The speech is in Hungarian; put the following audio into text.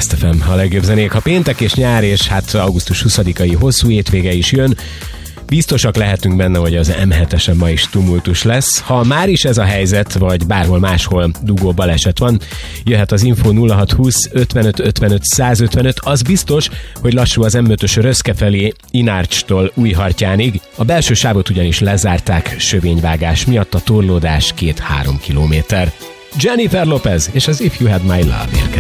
Best FM, a legjobb zenék. Ha péntek és nyár, és hát augusztus 20-ai hosszú hétvége is jön, biztosak lehetünk benne, hogy az M7-esen ma is tumultus lesz. Ha már is ez a helyzet, vagy bárhol máshol dugó baleset van, jöhet az info 0620 55 55 155, az biztos, hogy lassú az M5-ös Röszke felé Inárcstól Újhartyánig. A belső sávot ugyanis lezárták sövényvágás miatt, a torlódás 2-3 kilométer. Jennifer Lopez és az If You Had My Love érkezik.